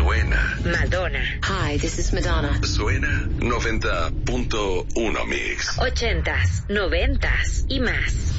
Suena Madonna. Hi, this is Madonna. Suena 90.1 Mix. 80s, 90s y más.